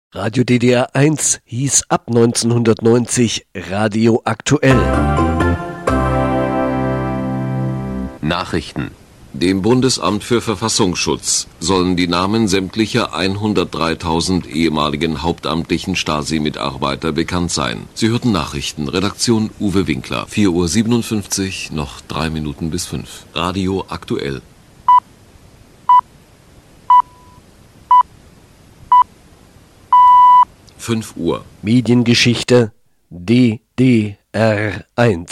Radio DDR 1 hieß ab 1990 Radio Aktuell. Nachrichten. Dem Bundesamt für Verfassungsschutz sollen die Namen sämtlicher 103.000 ehemaligen hauptamtlichen Stasi-Mitarbeiter bekannt sein. Sie hörten Nachrichten. Redaktion Uwe Winkler. 4:57 Uhr, noch 3 Minuten bis 5. Radio Aktuell. Uhr. Mediengeschichte DDR 1.